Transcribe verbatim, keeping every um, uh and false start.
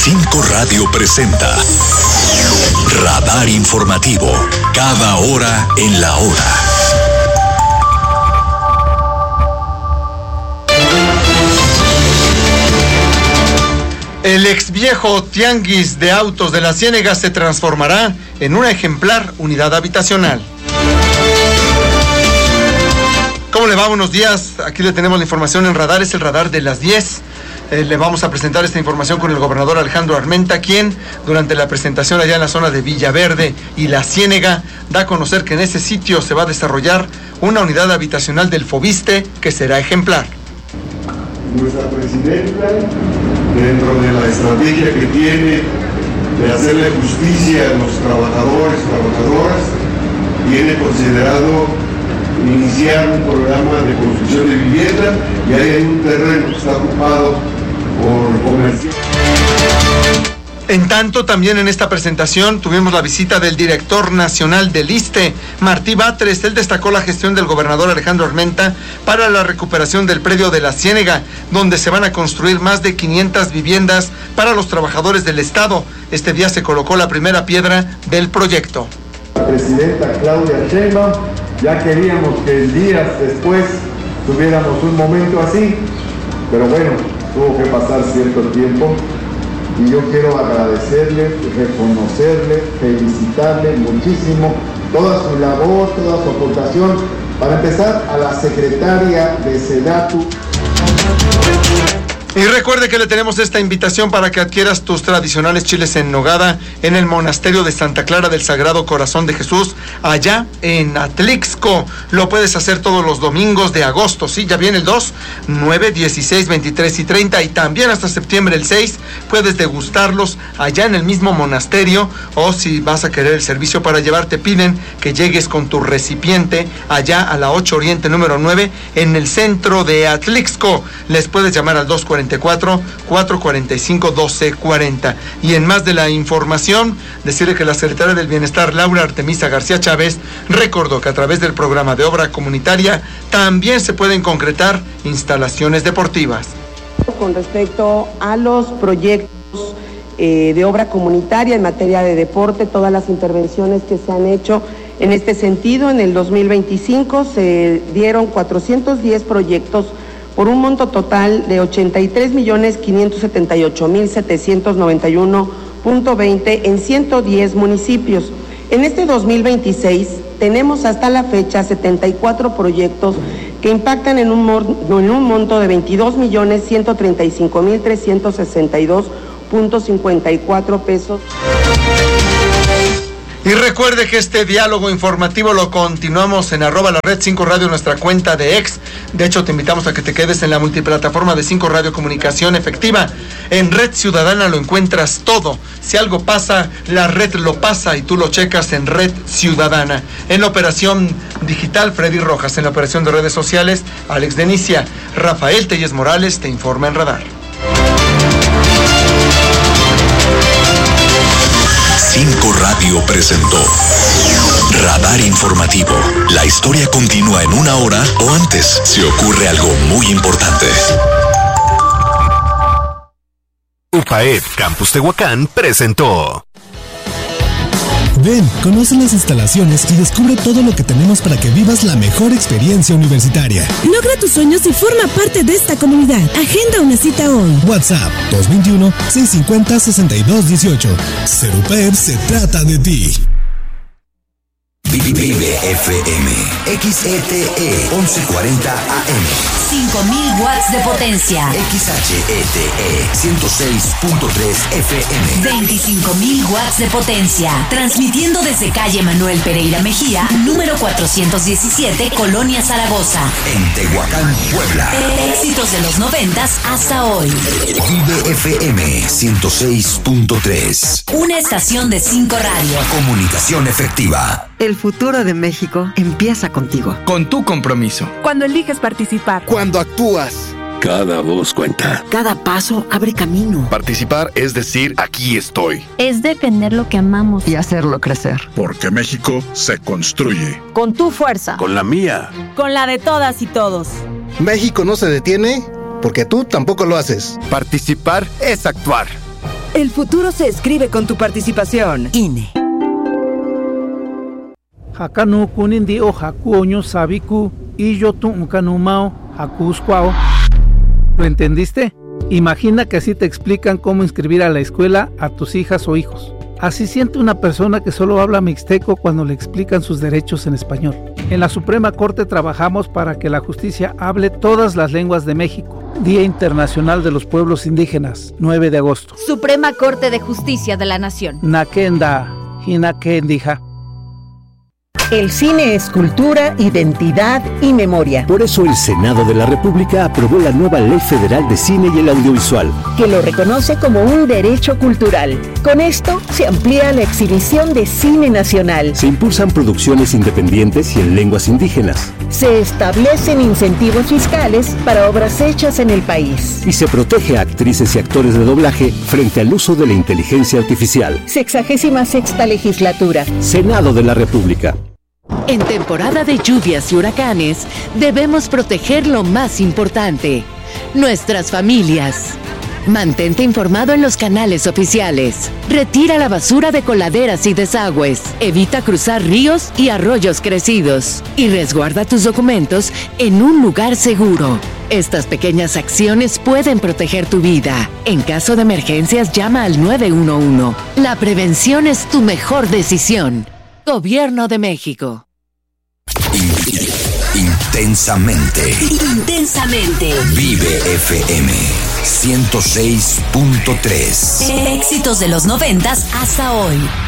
cinco Radio presenta Radar Informativo, cada hora en la hora. El ex viejo tianguis de autos de la Ciénega se transformará en una ejemplar unidad habitacional. ¿Cómo le va? Buenos días. Aquí le tenemos la información en Radar, es el Radar de las diez. Eh, le vamos a presentar esta información con el gobernador Alejandro Armenta, quien durante la presentación allá en la zona de Villaverde y la Ciénega da a conocer que en ese sitio se va a desarrollar una unidad habitacional del Fobiste que será ejemplar. Nuestra presidenta, dentro de la estrategia que tiene de hacerle justicia a los trabajadores, trabajadoras, tiene considerado iniciar un programa de construcción de vivienda, y ahí hay un terreno que está ocupado por comercio. En tanto, también en esta presentación tuvimos la visita del director nacional del ISSSTE, Martí Batres. Él destacó la gestión del gobernador Alejandro Armenta para la recuperación del predio de la Ciénega, donde se van a construir más de quinientas viviendas para los trabajadores del Estado. Este día se colocó la primera piedra del proyecto. La presidenta Claudia Sheinbaum, ya queríamos que días después tuviéramos un momento así, pero bueno, tuvo que pasar cierto tiempo. Y yo quiero agradecerle, reconocerle, felicitarle muchísimo toda su labor, toda su aportación. Para empezar, a la secretaria de SEDATU. Y recuerde que le tenemos esta invitación para que adquieras tus tradicionales chiles en nogada en el Monasterio de Santa Clara del Sagrado Corazón de Jesús, allá en Atlixco. Lo puedes hacer todos los domingos de agosto, ¿sí? Ya viene el dos, nueve, dieciséis, veintitrés y treinta, y también hasta septiembre el seis puedes degustarlos allá en el mismo monasterio, o si vas a querer el servicio para llevar, te piden que llegues con tu recipiente allá a la ocho Oriente número nueve en el centro de Atlixco. Les puedes llamar al dos cuarenta y cuatro, cuatro cuarenta y cinco, doce cuarenta. Y en más de la información, decirle que la secretaria del Bienestar, Laura Artemisa García Chávez, recordó que a través del programa de obra comunitaria también se pueden concretar instalaciones deportivas. Con respecto a los proyectos eh, de obra comunitaria en materia de deporte, todas las intervenciones que se han hecho en este sentido, en el dos mil veinticinco se dieron cuatrocientos diez proyectos por un monto total de ochenta y tres millones quinientos setenta y ocho mil setecientos noventa y uno punto veinte en ciento diez municipios. En este dos mil veintiséis tenemos hasta la fecha setenta y cuatro proyectos que impactan en un, en un monto de veintidós millones ciento treinta y cinco mil trescientos sesenta y dos punto cincuenta y cuatro pesos. Y recuerde que este diálogo informativo lo continuamos en arroba la red cinco Radio, nuestra cuenta de ex. De hecho, te invitamos a que te quedes en la multiplataforma de cinco Radio Comunicación Efectiva. En Red Ciudadana lo encuentras todo. Si algo pasa, la red lo pasa y tú lo checas en Red Ciudadana. En la operación digital, Freddy Rojas. En la operación de redes sociales, Alex Denicia. Rafael Telles Morales te informa en Radar. cinco Radio presentó Radar Informativo. La historia continúa en una hora o antes si ocurre algo muy importante. UPAED Campus Tehuacán presentó. Ven, conoce las instalaciones y descubre todo lo que tenemos para que vivas la mejor experiencia universitaria. Logra tus sueños y forma parte de esta comunidad. Agenda una cita hoy. WhatsApp dos veintiuno, seiscientos cincuenta, sesenta y dos dieciocho. Serupep se trata de ti. Vive F M, X E T E, once cuarenta A M. cinco mil watts de potencia. X H E T E, ciento seis punto tres F M. veinticinco mil watts de potencia. Transmitiendo desde calle Manuel Pereira Mejía, número cuatrocientos diecisiete, Colonia Zaragoza. En Tehuacán, Puebla. Éxitos de los noventas hasta hoy. Vive F M, ciento seis punto tres. Una estación de cinco Radio. Comunicación efectiva. El futuro de México empieza contigo. Con tu compromiso. Cuando eliges participar. Cuando actúas. Cada voz cuenta. Cada paso abre camino. Participar es decir, aquí estoy. Es defender lo que amamos. Y hacerlo crecer. Porque México se construye. Con tu fuerza. Con la mía. Con la de todas y todos. México no se detiene porque tú tampoco lo haces. Participar es actuar. El futuro se escribe con tu participación. I N E. Hakanu kunindi o hakuoño sabiku y yo tu unkanumao hakuskwao. ¿Lo entendiste? Imagina que así te explican cómo inscribir a la escuela a tus hijas o hijos. Así siente una persona que solo habla mixteco cuando le explican sus derechos en español. En la Suprema Corte trabajamos para que la justicia hable todas las lenguas de México. Día Internacional de los Pueblos Indígenas, nueve de agosto. Suprema Corte de Justicia de la Nación. Nakenda, Hinakendija. El cine es cultura, identidad y memoria. Por eso el Senado de la República aprobó la nueva Ley Federal de Cine y el Audiovisual, que lo reconoce como un derecho cultural. Con esto se amplía la exhibición de cine nacional. Se impulsan producciones independientes y en lenguas indígenas. Se establecen incentivos fiscales para obras hechas en el país. Y se protege a actrices y actores de doblaje frente al uso de la inteligencia artificial. Sexagésima sexta legislatura. Senado de la República. En temporada de lluvias y huracanes, debemos proteger lo más importante, nuestras familias. Mantente informado en los canales oficiales. Retira la basura de coladeras y desagües. Evita cruzar ríos y arroyos crecidos. Y resguarda tus documentos en un lugar seguro. Estas pequeñas acciones pueden proteger tu vida. En caso de emergencias, llama al nueve uno uno. La prevención es tu mejor decisión. Gobierno de México. Intensamente. Intensamente. Vive F M ciento seis punto tres. Éxitos de los noventas hasta hoy.